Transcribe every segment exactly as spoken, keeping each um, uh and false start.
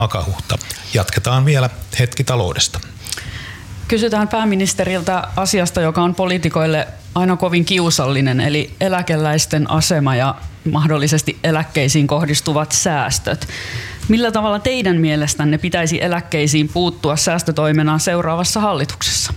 Akahuhta. Jatketaan vielä hetki taloudesta. Kysytään pääministeriltä asiasta, joka on poliitikoille aina kovin kiusallinen, eli eläkeläisten asema ja mahdollisesti eläkkeisiin kohdistuvat säästöt. Millä tavalla teidän mielestänne pitäisi eläkkeisiin puuttua säästötoimena seuraavassa hallituksessa?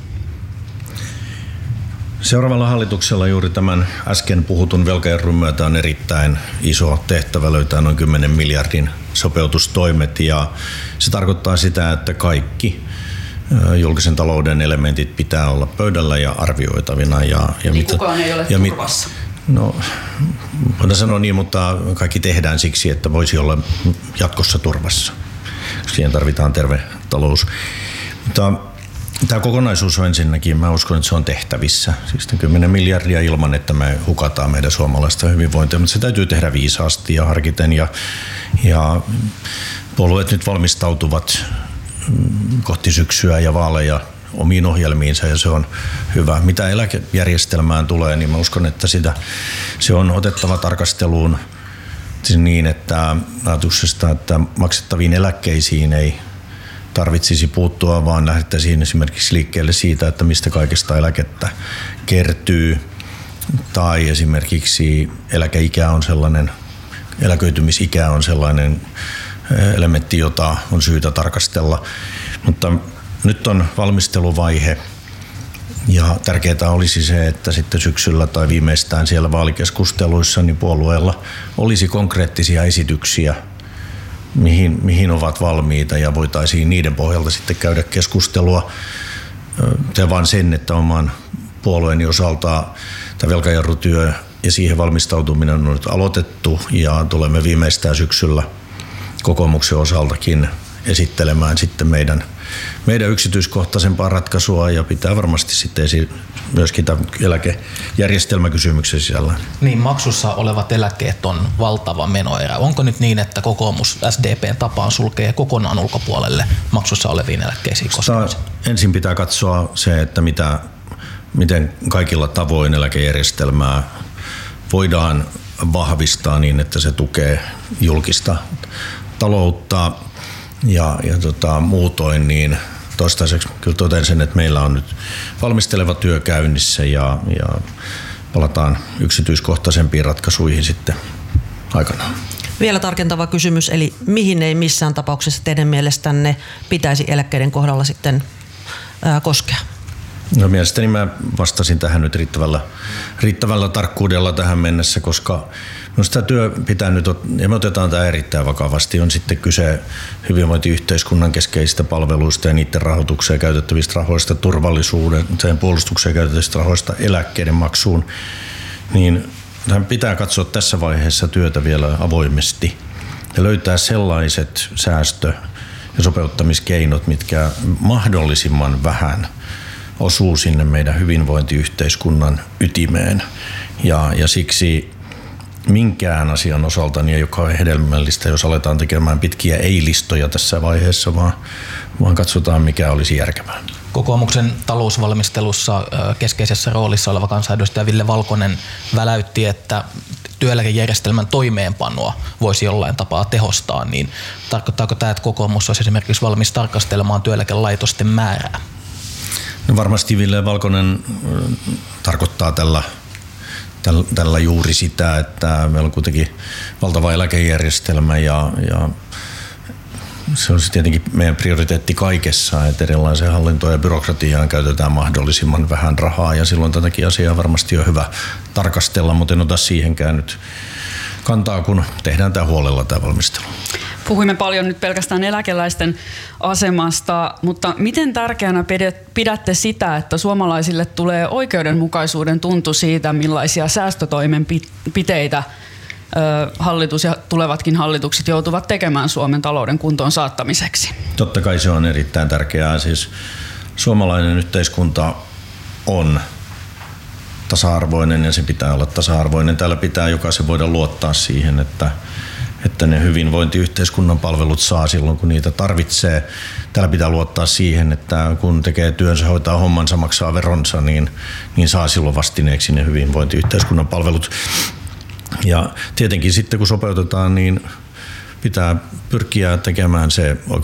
Seuraavalla hallituksella juuri tämän äsken puhutun velkajarrun myötä on erittäin iso tehtävä löytää noin kymmenen miljardin sopeutustoimet, ja se tarkoittaa sitä, että kaikki julkisen talouden elementit pitää olla pöydällä ja arvioitavina. Ja, ja niin mitä, kukaan ei ole ja turvassa. Mit, no, voidaan sanoa niin, mutta kaikki tehdään siksi, että voisi olla jatkossa turvassa. Siihen tarvitaan terve talous. Mutta tämä kokonaisuus on ensinnäkin, mä uskon, että se on tehtävissä. Siis kymmenen miljardia ilman, että me hukataan meidän suomalaista hyvinvointia, mutta se täytyy tehdä viisaasti ja harkiten. Ja, ja puolueet nyt valmistautuvat kohti syksyä ja vaaleja omiin ohjelmiinsa, ja se on hyvä. Mitä eläkejärjestelmään tulee, niin mä uskon, että sitä, se on otettava tarkasteluun niin, että ajatuksesta, että maksettaviin eläkkeisiin ei tarvitsisi puuttua, vaan lähdettäisiin esimerkiksi liikkeelle siitä, että mistä kaikesta eläkettä kertyy, tai esimerkiksi eläkeikä on sellainen, eläköitymisikä on sellainen elementti, jota on syytä tarkastella. Mutta nyt on valmisteluvaihe, ja tärkeää olisi se, että sitten syksyllä tai viimeistään siellä vaalikeskusteluissa niin puolueella olisi konkreettisia esityksiä, mihin, mihin ovat valmiita, ja voitaisiin niiden pohjalta sitten käydä keskustelua. Se vaan sen, että oman puolueeni osalta tämä velkajarrutyö ja siihen valmistautuminen on nyt aloitettu, ja tulemme viimeistään syksyllä kokoomuksen osaltakin esittelemään sitten meidän, meidän yksityiskohtaisempaa ratkaisua, ja pitää varmasti sitten esi- myöskin tämän eläkejärjestelmäkysymyksen sisällä. Niin, maksussa olevat eläkkeet on valtava menoerä. Onko nyt niin, että kokoomus S D P:n tapaan sulkee kokonaan ulkopuolelle maksussa oleviin eläkkeisiin koskemisen? Ensin pitää katsoa se, että mitä, miten kaikilla tavoin eläkejärjestelmää voidaan vahvistaa niin, että se tukee julkista taloutta, ja, ja tota, muutoin niin toistaiseksi kyllä totean sen, että meillä on nyt valmisteleva työ käynnissä, ja, ja palataan yksityiskohtaisempiin ratkaisuihin sitten aikanaan. Vielä tarkentava kysymys, eli mihin ei missään tapauksessa teidän mielestänne pitäisi eläkkeiden kohdalla sitten ää, koskea? No, mielestäni mä vastasin tähän nyt riittävällä, riittävällä tarkkuudella tähän mennessä, koska minusta tämä työ pitää nyt, ja me otetaan tämä erittäin vakavasti, on sitten kyse hyvinvointiyhteiskunnan keskeisistä palveluista ja niiden rahoitukseen käytettävistä rahoista, turvallisuuden, puolustukseen käytettävistä rahoista, eläkkeiden maksuun, niin pitää katsoa tässä vaiheessa työtä vielä avoimesti ja löytää sellaiset säästö- ja sopeuttamiskeinot, mitkä mahdollisimman vähän osuu sinne meidän hyvinvointiyhteiskunnan ytimeen, ja, ja siksi minkään asian osalta niin ei ole hedelmällistä, jos aletaan tekemään pitkiä ei-listoja tässä vaiheessa, vaan, vaan katsotaan, mikä olisi järkevää. Kokoomuksen talousvalmistelussa keskeisessä roolissa oleva kansanedustaja Ville Valkonen väläytti, että työeläkejärjestelmän toimeenpanoa voisi jollain tapaa tehostaa, niin tarkoittaako tämä, että kokoomus olisi esimerkiksi valmis tarkastelemaan työeläkelaitosten määrää? No, varmasti Ville Valkonen tarkoittaa tällä, tällä, tällä juuri sitä, että meillä on kuitenkin valtava eläkejärjestelmä, ja, ja se on tietenkin meidän prioriteetti kaikessa, että erilaiseen hallintoon ja byrokratiaan käytetään mahdollisimman vähän rahaa, ja silloin tätäkin asiaa varmasti on hyvä tarkastella, mutta en ota siihenkään nyt kantaa, kun tehdään tämä huolella tämä valmistelu. Puhuimme paljon nyt pelkästään eläkeläisten asemasta, mutta miten tärkeänä pidätte sitä, että suomalaisille tulee oikeudenmukaisuuden tuntu siitä, millaisia säästötoimenpiteitä hallitus ja tulevatkin hallitukset joutuvat tekemään Suomen talouden kuntoon saattamiseksi? Totta kai se on erittäin tärkeää. Siis suomalainen yhteiskunta on tasa-arvoinen, ja se pitää olla tasa-arvoinen. Täällä pitää jokaisen voida luottaa siihen, että että ne hyvinvointiyhteiskunnan palvelut saa silloin, kun niitä tarvitsee. Täällä pitää luottaa siihen, että kun tekee työnsä, hoitaa hommansa, maksaa veronsa, niin, niin saa silloin vastineeksi ne hyvinvointiyhteiskunnan palvelut. Ja tietenkin sitten, kun sopeutetaan, niin pitää pyrkiä tekemään se